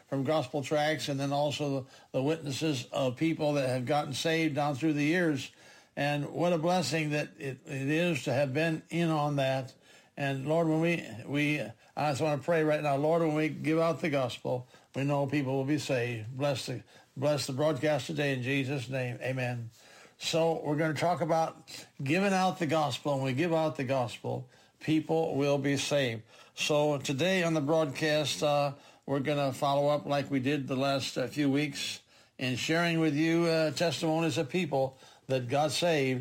from gospel tracts, and then also the witnesses of people that have gotten saved down through the years. And what a blessing that it is to have been in on that. And Lord, when I just want to pray right now, Lord, when we give out the gospel, we know people will be saved. Bless the broadcast today in Jesus' name. Amen. So we're going to talk about giving out the gospel. When we give out the gospel, people will be saved. So today on the broadcast, we're going to follow up like we did the last few weeks in sharing with you testimonies of people that God saved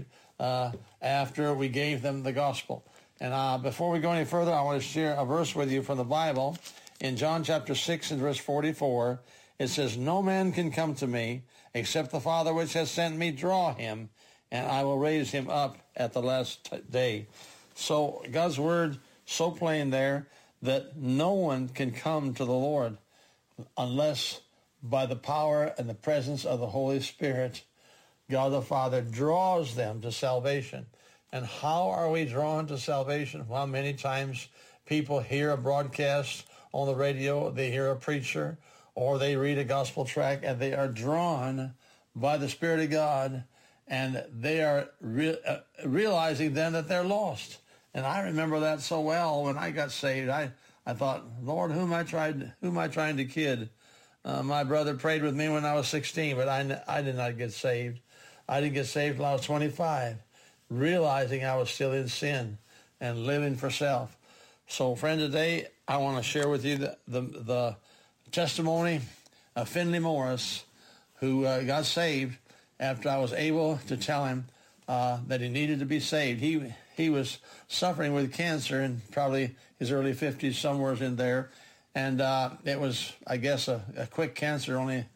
after we gave them the gospel. And before we go any further, I want to share a verse with you from the Bible. In John chapter 6 and verse 44, it says, "No man can come to me except the Father which has sent me draw him, and I will raise him up at the last day." So God's word so plain there that no one can come to the Lord unless by the power and the presence of the Holy Spirit, God the Father draws them to salvation. And how are we drawn to salvation? Well, many times people hear a broadcast on the radio, they hear a preacher, or they read a gospel tract, and they are drawn by the Spirit of God, and they are realizing then that they're lost. And I remember that so well when I got saved. I thought, Lord, who am I trying to kid? My brother prayed with me when I was 16, but I did not get saved. I didn't get saved until I was 25, realizing I was still in sin and living for self. So, friend, today I want to share with you the testimony of Finley Morris, who got saved after I was able to tell him that he needed to be saved. He was suffering with cancer in probably his early 50s, somewhere in there. And it was, I guess, a quick cancer, only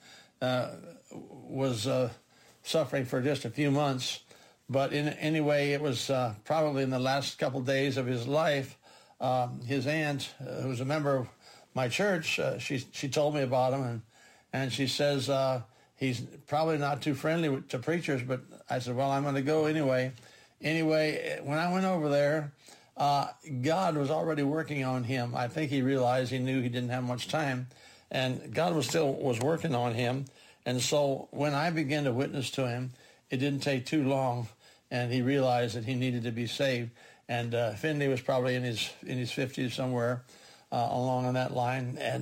was suffering for just a few months. But anyway, it was probably in the last couple days of his life. His aunt, who was a member of my church, she told me about him, and she says he's probably not too friendly to preachers. But I said, well, I'm going to go anyway. Anyway, when I went over there, God was already working on him. I think he realized, he knew he didn't have much time, and God was working on him. And so when I began to witness to him, it didn't take too long, and he realized that he needed to be saved. And Finley was probably in his 50s somewhere along on that line. And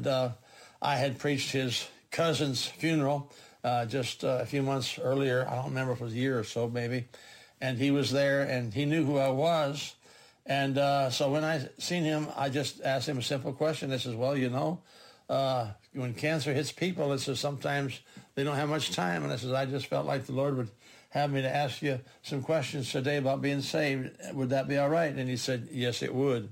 I had preached his cousin's funeral just a few months earlier. I don't remember if it was a year or so, maybe. And he was there, and he knew who I was. And so when I seen him, I just asked him a simple question. I says, well, you know, when cancer hits people, it says sometimes they don't have much time. And I says, I just felt like the Lord would have me to ask you some questions today about being saved. Would that be all right? And he said, yes, it would.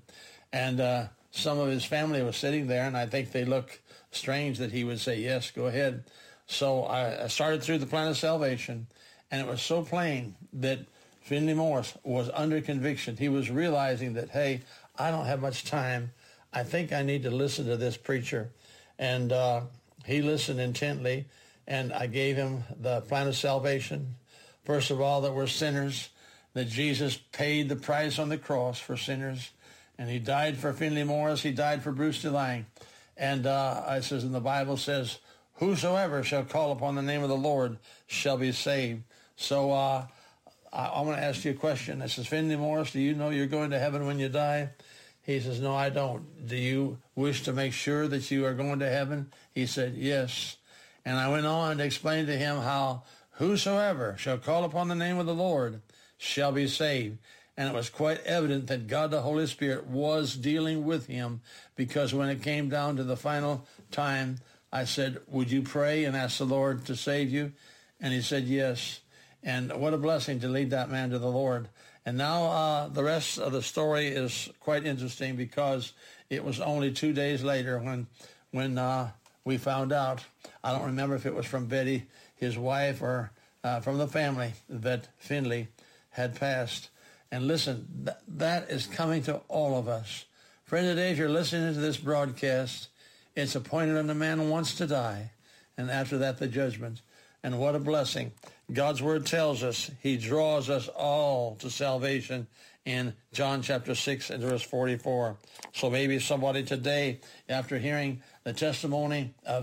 And some of his family was sitting there, and I think they looked strange that he would say, yes, go ahead. So I started through the plan of salvation, and it was so plain that Finley Morris was under conviction. He was realizing that, hey, I don't have much time. I think I need to listen to this preacher. And he listened intently, and I gave him the plan of salvation. First of all, that we're sinners, that Jesus paid the price on the cross for sinners, and he died for Finley Morris. He died for Bruce DeLange. And I says, and the Bible says, whosoever shall call upon the name of the Lord shall be saved. So I want to ask you a question. I says, Finley Morris, do you know you're going to heaven when you die? He says, no, I don't. Do you wish to make sure that you are going to heaven? He said, yes. And I went on to explain to him how whosoever shall call upon the name of the Lord shall be saved. And it was quite evident that God the Holy Spirit was dealing with him, because when it came down to the final time, I said, would you pray and ask the Lord to save you? And he said, yes. And what a blessing to lead that man to the Lord. And now the rest of the story is quite interesting, because it was only 2 days later when we found out. I don't remember if it was from Betty, his wife, or from the family, that Finley had passed. And listen, that is coming to all of us. Friend, today, if you're listening to this broadcast, it's appointed unto man once to die, and after that the judgment. And what a blessing. God's word tells us he draws us all to salvation in John chapter 6 and verse 44. So maybe somebody today, after hearing the testimony of